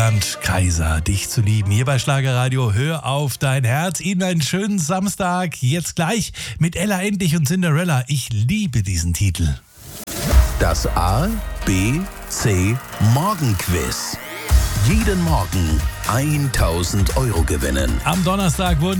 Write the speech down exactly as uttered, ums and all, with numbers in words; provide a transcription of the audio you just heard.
Bernd Kaiser, dich zu lieben. Hier bei Schlagerradio, hör auf dein Herz. Ihnen einen schönen Samstag. Jetzt gleich mit Ella Endlich und Cinderella. Ich liebe diesen Titel. Das A, B, C Morgenquiz. Jeden Morgen tausend Euro gewinnen. Am Donnerstag wurden